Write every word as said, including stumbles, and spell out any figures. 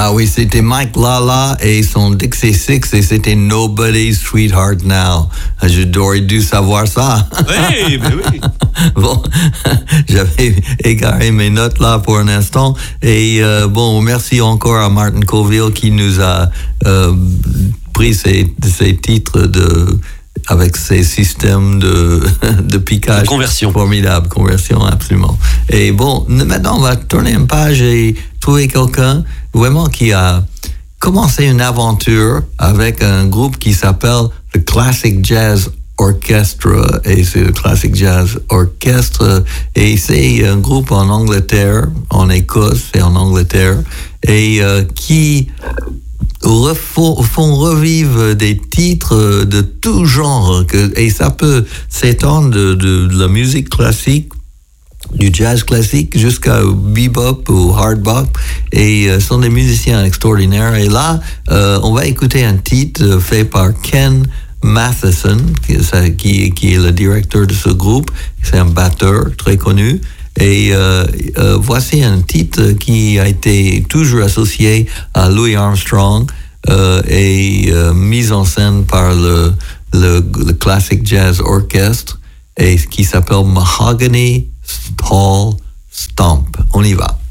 Ah oui, c'était Mike Lala et son Dixie Six et c'était Nobody's Sweetheart Now. J'aurais dû savoir ça. Oui, mais oui. Bon, j'avais égaré mes notes là pour un instant. Et euh, bon, merci encore à Martin Coville qui nous a euh, pris ces, ces titres de... avec ces systèmes de, de piquage. De conversion. Formidable, conversion, absolument. Et bon, maintenant, on va tourner une page et trouver quelqu'un vraiment qui a commencé une aventure avec un groupe qui s'appelle The Classic Jazz Orchestra. Et c'est le Classic Jazz Orchestra. Et c'est un groupe en Angleterre, en Écosse et en Angleterre. Et euh, qui... Refont, font revivre des titres de tout genre que, et ça peut s'étendre de, de, de la musique classique, du jazz classique jusqu'à bebop ou hard bop, et euh, sont des musiciens extraordinaires. Et là, euh, on va écouter un titre fait par Ken Matheson, qui, qui, qui est le directeur de ce groupe. C'est un batteur très connu. Et euh, euh, voici un titre qui a été toujours associé à Louis Armstrong euh, et euh, mis en scène par le, le, le Classic Jazz Orchestra et qui s'appelle Mahogany Hall Stomp. On y va.